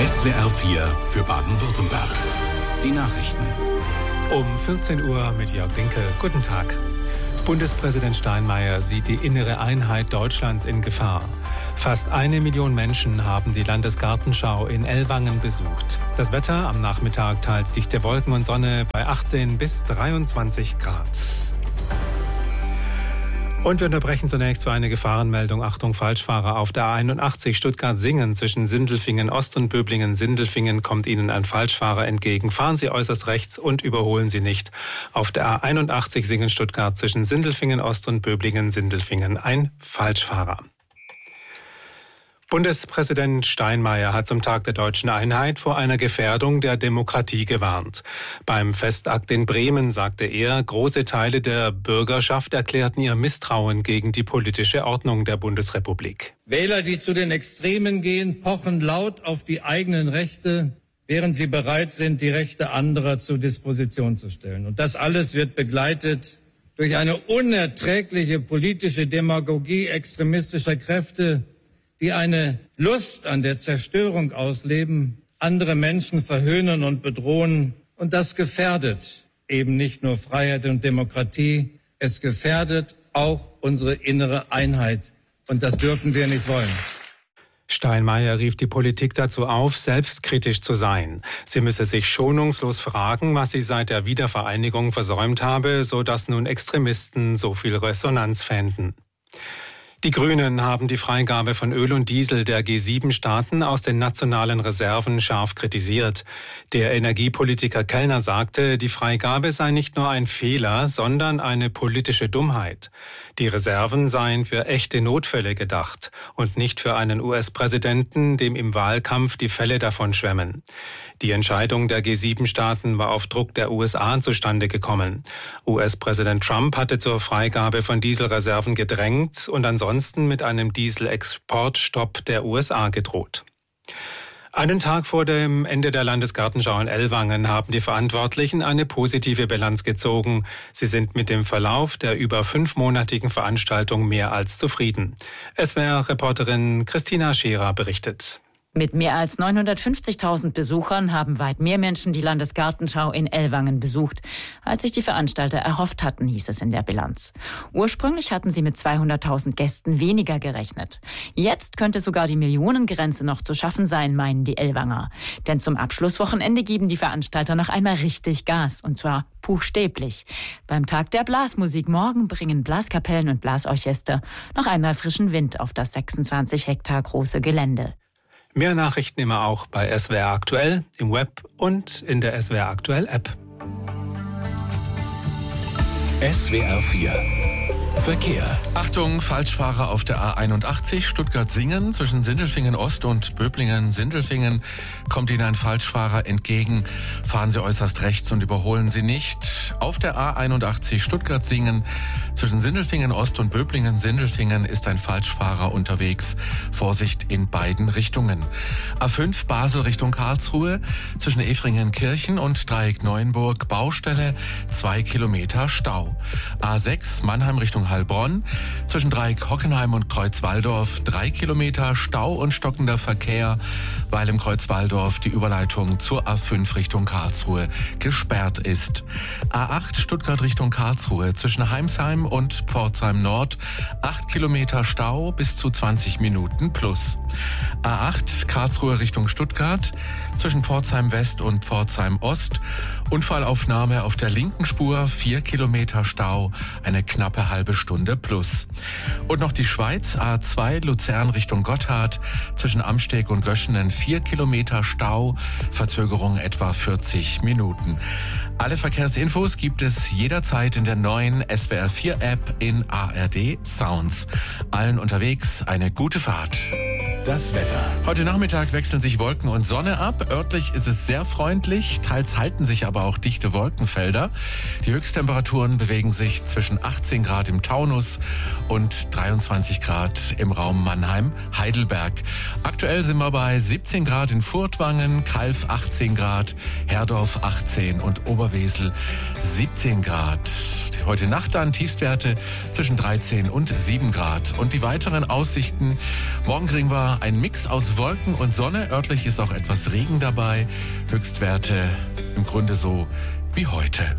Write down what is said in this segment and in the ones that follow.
SWR 4 für Baden-Württemberg. Die Nachrichten. Um 14 Uhr mit Jörg Dinke. Guten Tag. Bundespräsident Steinmeier sieht die innere Einheit Deutschlands in Gefahr. Fast 1 Million Menschen haben die Landesgartenschau in Ellwangen besucht. Das Wetter am Nachmittag teils dichte Wolken und Sonne bei 18 bis 23 Grad. Und wir unterbrechen zunächst für eine Gefahrenmeldung. Achtung, Falschfahrer auf der A81 Stuttgart-Singen zwischen Sindelfingen Ost und Böblingen-Sindelfingen kommt Ihnen ein Falschfahrer entgegen. Fahren Sie äußerst rechts und überholen Sie nicht. Auf der A81 Singen-Stuttgart zwischen Sindelfingen Ost und Böblingen-Sindelfingen ein Falschfahrer. Bundespräsident Steinmeier hat zum Tag der deutschen Einheit vor einer Gefährdung der Demokratie gewarnt. Beim Festakt in Bremen sagte er, große Teile der Bürgerschaft erklärten ihr Misstrauen gegen die politische Ordnung der Bundesrepublik. Wähler, die zu den Extremen gehen, pochen laut auf die eigenen Rechte, während sie bereit sind, die Rechte anderer zur Disposition zu stellen. Und das alles wird begleitet durch eine unerträgliche politische Demagogie extremistischer Kräfte, die eine Lust an der Zerstörung ausleben, andere Menschen verhöhnen und bedrohen. Und das gefährdet eben nicht nur Freiheit und Demokratie, es gefährdet auch unsere innere Einheit. Und das dürfen wir nicht wollen. Steinmeier rief die Politik dazu auf, selbstkritisch zu sein. Sie müsse sich schonungslos fragen, was sie seit der Wiedervereinigung versäumt habe, sodass nun Extremisten so viel Resonanz fänden. Die Grünen haben die Freigabe von Öl und Diesel der G7-Staaten aus den nationalen Reserven scharf kritisiert. Der Energiepolitiker Kellner sagte, die Freigabe sei nicht nur ein Fehler, sondern eine politische Dummheit. Die Reserven seien für echte Notfälle gedacht und nicht für einen US-Präsidenten, dem im Wahlkampf die Fälle davon schwemmen. Die Entscheidung der G7-Staaten war auf Druck der USA zustande gekommen. US-Präsident Trump hatte zur Freigabe von Dieselreserven gedrängt und ansonsten mit einem Dieselexportstopp der USA gedroht. Einen Tag vor dem Ende der Landesgartenschau in Ellwangen haben die Verantwortlichen eine positive Bilanz gezogen. Sie sind mit dem Verlauf der über 5-monatigen Veranstaltung mehr als zufrieden. SWR-Reporterin Christina Scherer berichtet. Mit mehr als 950.000 Besuchern haben weit mehr Menschen die Landesgartenschau in Ellwangen besucht, als sich die Veranstalter erhofft hatten, hieß es in der Bilanz. Ursprünglich hatten sie mit 200.000 Gästen weniger gerechnet. Jetzt könnte sogar die Millionengrenze noch zu schaffen sein, meinen die Ellwanger. Denn zum Abschlusswochenende geben die Veranstalter noch einmal richtig Gas, und zwar buchstäblich. Beim Tag der Blasmusik morgen bringen Blaskapellen und Blasorchester noch einmal frischen Wind auf das 26 Hektar große Gelände. Mehr Nachrichten immer auch bei SWR Aktuell, im Web und in der SWR Aktuell App. SWR 4 Verkehr. Achtung, Falschfahrer auf der A81 Stuttgart-Singen zwischen Sindelfingen Ost und Böblingen-Sindelfingen kommt Ihnen ein Falschfahrer entgegen. Fahren Sie äußerst rechts und überholen Sie nicht. Auf der A81 Stuttgart-Singen zwischen Sindelfingen Ost und Böblingen-Sindelfingen ist ein Falschfahrer unterwegs. Vorsicht in beiden Richtungen. A5 Basel Richtung Karlsruhe zwischen Efringen-Kirchen und Dreieck-Neuenburg Baustelle, 2 Kilometer Stau. A6 Mannheim Richtung Heilbronn zwischen Dreieck Hockenheim und Kreuz-Walldorf 3 Kilometer Stau und stockender Verkehr, weil im Kreuz-Walldorf die Überleitung zur A5 Richtung Karlsruhe gesperrt ist. A8 Stuttgart Richtung Karlsruhe zwischen Heimsheim und Pforzheim Nord 8 Kilometer Stau bis zu 20 Minuten plus. A8 Karlsruhe Richtung Stuttgart zwischen Pforzheim West und Pforzheim Ost. Unfallaufnahme auf der linken Spur 4 Kilometer Stau, eine knappe halbe Stunde plus. Und noch die Schweiz, A2 Luzern Richtung Gotthard, zwischen Amsteg und Göschenen 4 Kilometer Stau, Verzögerung etwa 40 Minuten. Alle Verkehrsinfos gibt es jederzeit in der neuen SWR 4 App in ARD Sounds. Allen unterwegs eine gute Fahrt. Das Wetter. Heute Nachmittag wechseln sich Wolken und Sonne ab. Örtlich ist es sehr freundlich, teils halten sich aber auch dichte Wolkenfelder. Die Höchsttemperaturen bewegen sich zwischen 18 Grad im Taunus und 23 Grad im Raum Mannheim-Heidelberg. Aktuell sind wir bei 17 Grad in Furtwangen, Calw 18 Grad, Herdorf 18 und Oberwesel 17 Grad. Heute Nacht dann Tiefstwerte zwischen 13 und 7 Grad. Und die weiteren Aussichten: Morgen kriegen wir einen Mix aus Wolken und Sonne. Örtlich ist auch etwas Regen dabei. Höchstwerte im Grunde so wie heute.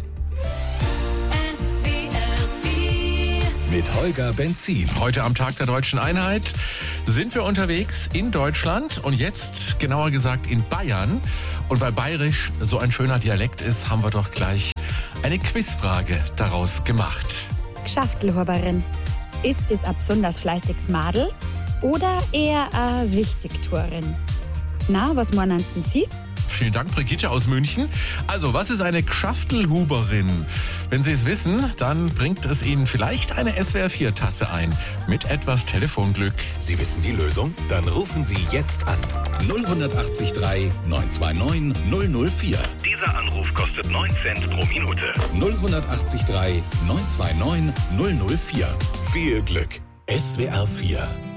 Mit Holger Benzin. Heute am Tag der Deutschen Einheit sind wir unterwegs in Deutschland und jetzt genauer gesagt in Bayern. Und weil Bayerisch so ein schöner Dialekt ist, haben wir doch gleich eine Quizfrage daraus gemacht. Gschaftelhuberin. Ist es ein besonders fleißiges Madel oder eher eine Wichtigtuerin? Na, was meinen Sie? Vielen Dank, Brigitte aus München. Also, was ist eine Gschaftelhuberin? Wenn Sie es wissen, dann bringt es Ihnen vielleicht eine SWR4-Tasse ein. Mit etwas Telefonglück. Sie wissen die Lösung? Dann rufen Sie jetzt an. 08039 929 004. Dieser Anruf kostet 9 Cent pro Minute. 08039 929 004. Viel Glück. SWR4